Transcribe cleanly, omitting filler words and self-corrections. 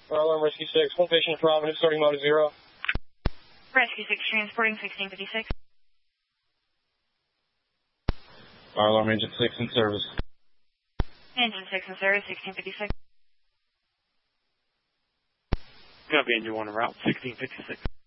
Fire alarm Rescue 6. One patient in Providence, starting mode 0. Rescue 6 transporting 1656. Fire alarm Engine 6 in service. Engine 6 in service, 1656. Copy, Engine 1 en route, 1656.